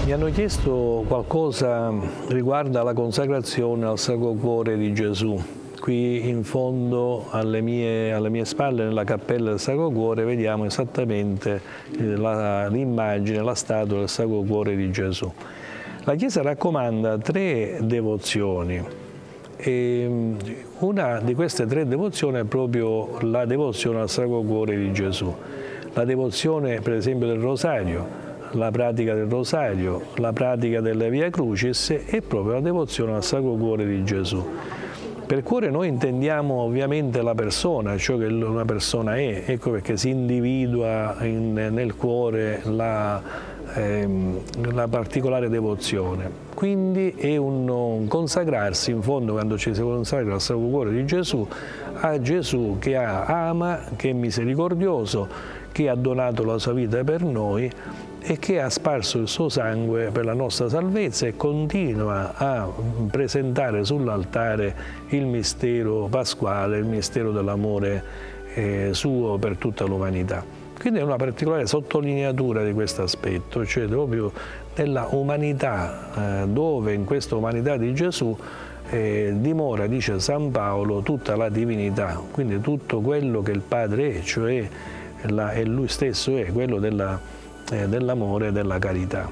Mi hanno chiesto qualcosa riguardo alla consacrazione al Sacro Cuore di Gesù. Qui in fondo alle mie spalle, nella cappella del Sacro Cuore, vediamo esattamente l'immagine, la statua del Sacro Cuore di Gesù. La Chiesa raccomanda 3 devozioni. E una di queste 3 devozioni è proprio la devozione al Sacro Cuore di Gesù. La devozione, per esempio, del Rosario, la pratica del Rosario, la pratica della Via Crucis e proprio la devozione al Sacro Cuore di Gesù. Per cuore noi intendiamo ovviamente la persona, ciò che una persona è, ecco perché si individua nel cuore la particolare devozione. Quindi è un consacrarsi, in fondo, quando ci si consacra al Sacro Cuore di Gesù, a Gesù che ama, che è misericordioso, che ha donato la sua vita per noi e che ha sparso il suo sangue per la nostra salvezza e continua a presentare sull'altare il mistero pasquale, il mistero dell'amore suo per tutta l'umanità. Quindi è una particolare sottolineatura di questo aspetto, cioè proprio nella umanità, dove in questa umanità di Gesù dimora, dice San Paolo, tutta la divinità, quindi tutto quello che il Padre è, cioè e Lui stesso è, quello dell'amore e della carità.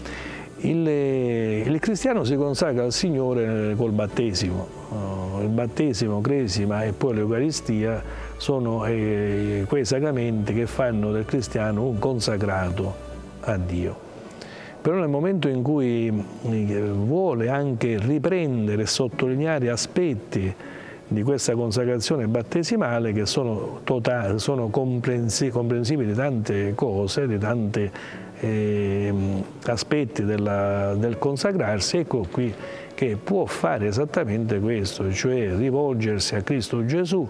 Il cristiano si consacra al Signore col battesimo. Il battesimo, cresima e poi l'Eucaristia sono quei sacramenti che fanno del cristiano un consacrato a Dio. Però nel momento in cui vuole anche riprendere e sottolineare aspetti di questa consacrazione battesimale che sono comprensibili di tante cose, di tanti aspetti del consacrarsi, ecco qui che può fare esattamente questo, cioè rivolgersi a Cristo Gesù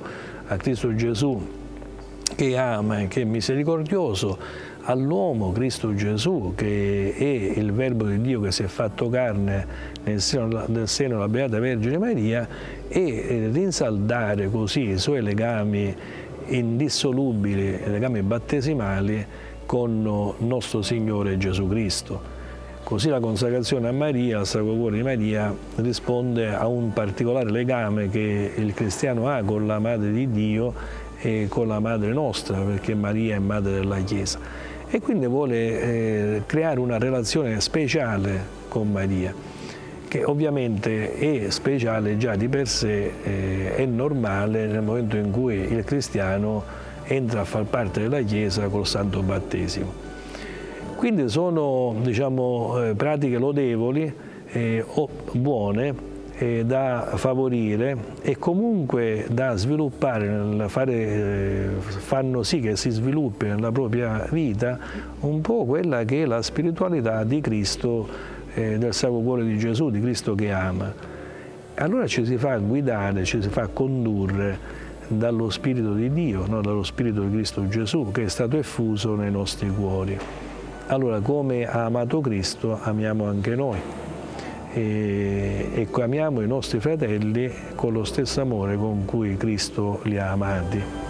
che ama e che è misericordioso, all'uomo Cristo Gesù che è il Verbo di Dio che si è fatto carne nel seno della Beata Vergine Maria e rinsaldare così i suoi legami indissolubili, i legami battesimali con nostro Signore Gesù Cristo. Così la consacrazione a Maria, al Sacro Cuore di Maria, risponde a un particolare legame che il cristiano ha con la Madre di Dio e con la Madre nostra, perché Maria è Madre della Chiesa. E quindi vuole creare una relazione speciale con Maria, che ovviamente è speciale già di per sé, è normale nel momento in cui il cristiano entra a far parte della Chiesa col Santo Battesimo. Quindi sono, diciamo, pratiche lodevoli, buone, da favorire e comunque da sviluppare, fanno sì che si sviluppi nella propria vita un po' quella che è la spiritualità di Cristo, del Sacro Cuore di Gesù, di Cristo che ama. Allora ci si fa guidare, ci si fa condurre dallo Spirito di Dio, no? Dallo Spirito di Cristo Gesù che è stato effuso nei nostri cuori. Allora, come ha amato Cristo, amiamo anche noi. E amiamo i nostri fratelli con lo stesso amore con cui Cristo li ha amati.